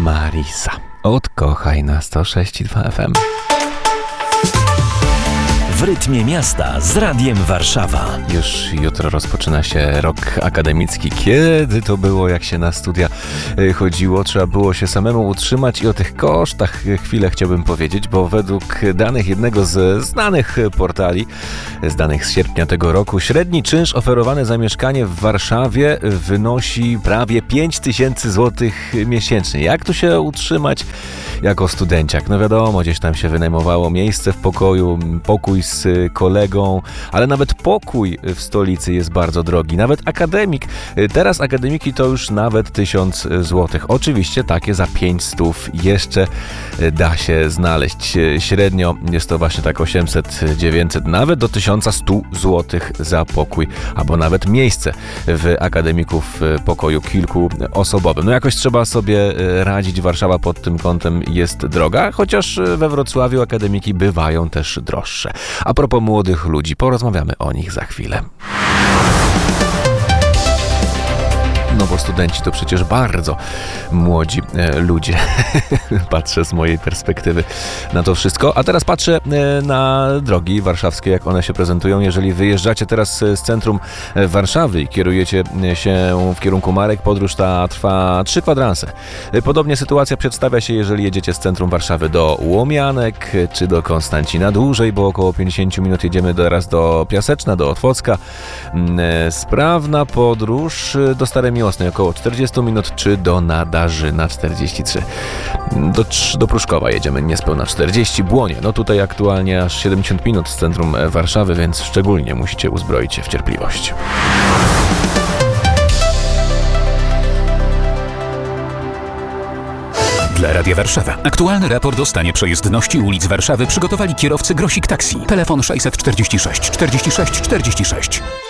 Marisa. Odkochaj na 106,2 FM. W rytmie miasta z Radiem Warszawa. Już jutro rozpoczyna się rok akademicki. Kiedy to było, jak się na studia chodziło? Trzeba było się samemu utrzymać i o tych kosztach chwilę chciałbym powiedzieć, bo według danych jednego z znanych portali, z danych z sierpnia tego roku, średni czynsz oferowany za mieszkanie w Warszawie wynosi prawie 5000 zł miesięcznie. Jak tu się utrzymać jako studenciak? No wiadomo, gdzieś tam się wynajmowało miejsce w pokoju, pokój z kolegą, ale nawet pokój w stolicy jest bardzo drogi. Nawet akademik. Teraz akademiki to już nawet 1000 zł. Oczywiście takie za 500 jeszcze da się znaleźć. Średnio jest to właśnie tak 800-900, nawet do 1100 zł za pokój, albo nawet miejsce w akademiku w pokoju kilkuosobowym. No jakoś trzeba sobie radzić. Warszawa pod tym kątem jest droga, chociaż we Wrocławiu akademiki bywają też droższe. A propos młodych ludzi, porozmawiamy o nich za chwilę. No bo studenci to przecież bardzo młodzi ludzie. Patrzę z mojej perspektywy na to wszystko. A teraz patrzę na drogi warszawskie, jak one się prezentują. Jeżeli wyjeżdżacie teraz z centrum Warszawy i kierujecie się w kierunku Marek, podróż ta trwa 3 kwadranse. Podobnie sytuacja przedstawia się, jeżeli jedziecie z centrum Warszawy do Łomianek czy do Konstancina. Dłużej, bo około 50 minut jedziemy teraz do Piaseczna, do Otwocka. Sprawna podróż do Starej Miłosnej około 40 minut, czy do Nadarzyna 43. Do Pruszkowa jedziemy niespełna 40. Błonie, no tutaj aktualnie aż 70 minut z centrum Warszawy, więc szczególnie musicie uzbroić się w cierpliwość. Dla Radia Warszawa. Aktualny raport o stanie przejezdności ulic Warszawy przygotowali kierowcy Grosik Taxi. Telefon 646 46 46.